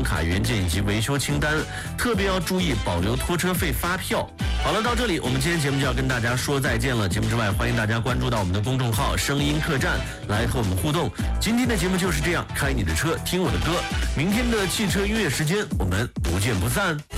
卡原件以及维修清单，特别要注意保留拖车费发票。好了，到这里我们今天节目就要跟大家说再见了。节目之外，欢迎大家关注到我们的公众号声音客栈来和我们互动。今天的节目就是这样，开你的车听我的歌。明天的汽车音乐时间我们不见不散。